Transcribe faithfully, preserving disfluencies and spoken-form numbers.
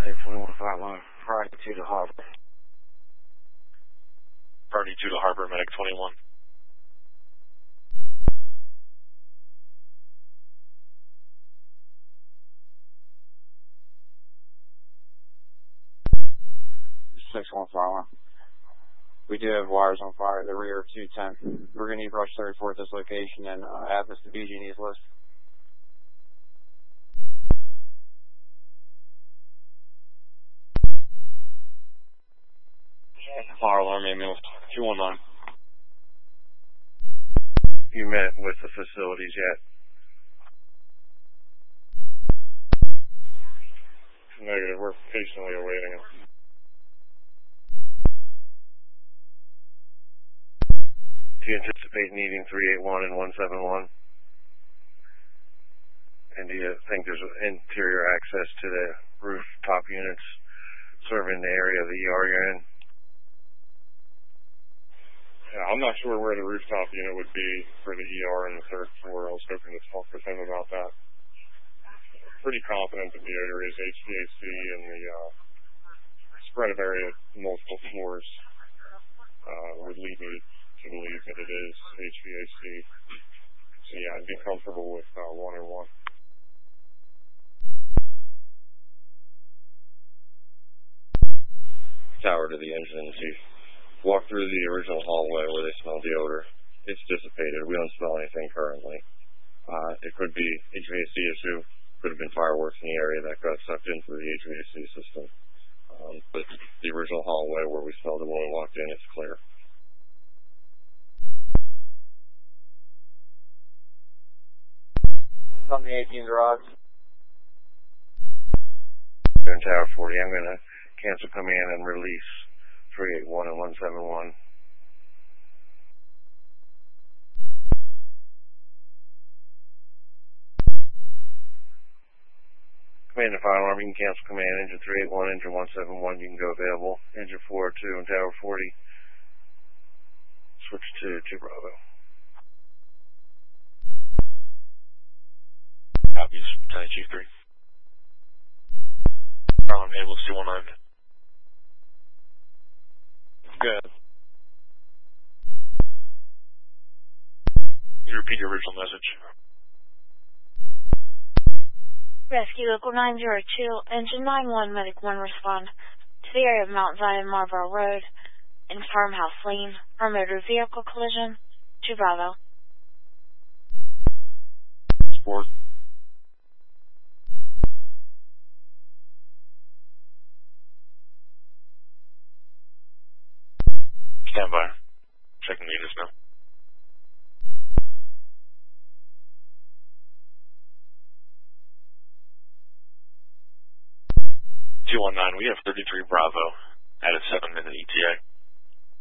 eight four one five one, Friday to the harbor. Friday to the harbor, medic twenty-one. six one five one. We do have wires on fire at the rear of two ten. We're going to need rush thirty-four at this location and uh, add this to B G and E's list. Fire alarm ambulance two one nine. You met with the facilities yet? Negative. We're patiently awaiting them. Do you anticipate needing three eight one and one seven one? And do you think there's interior access to the rooftop units serving the area of the E R you're in? Yeah, I'm not sure where the rooftop unit would be for the E R in the third floor. I was hoping to talk with him about that. Pretty confident that the area is H V A C and the uh, spread of area at multiple floors uh, would lead me to believe that it is H V A C. So yeah, I'd be comfortable with uh, one and one. Tower to the engine and see. Walk through the original hallway where they smell the odor. It's dissipated. We don't smell anything currently. Uh, it could be H V A C issue. Could have been fireworks in the area that got sucked into the H V A C system. Um, but the original hallway where we smelled it when we walked in, it's clear. On the eighteen garage. In Tower forty, I'm going to cancel command and release three eight one and one seven one. Command and fire alarm, you can cancel command. Engine three eight one, engine one seven one, you can go available. Engine four oh two in Tower forty. Switch to, to Bravo. Copies, Tiny Chief three. Alarm ambulance two one nine. Good. Can you repeat your original message? Rescue Local nine zero two, Engine nine one, Medic one respond to the area of Mount Zion, Marlboro Road, in Farmhouse Lane, for a motor vehicle collision, to Bravo. Sport. Stand by. Checking meters now. two one nine, we have thirty-three Bravo at a seven minute E T A.